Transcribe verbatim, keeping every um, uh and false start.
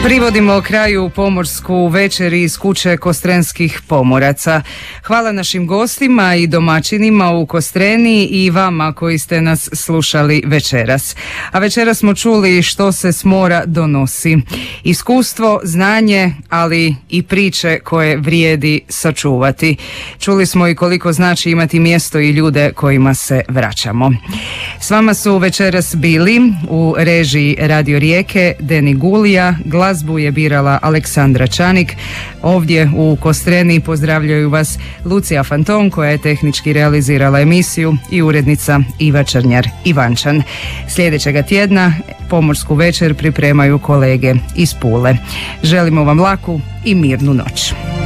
Privodimo kraju pomorsku večer iz kuće Kostrenskih pomoraca. Hvala našim gostima i domaćinima u Kostreni i vama koji ste nas slušali večeras. A večeras smo čuli što se s mora donosi. Iskustvo, znanje, ali i priče koje vrijedi sačuvati. Čuli smo i koliko znači imati mjesto i ljude kojima se vraćamo. S vama su večeras bili u režiji Radio Rijeke Deni Gulija, glazbu je birala Aleksandra Čanik. Ovdje u Kostreni pozdravljaju vas Lucija Fanton koja je tehnički realizirala emisiju i urednica Iva Črnjar Ivančan. Sljedećega tjedna pomorsku večer pripremaju kolege iz Pule. Želimo vam laku i mirnu noć.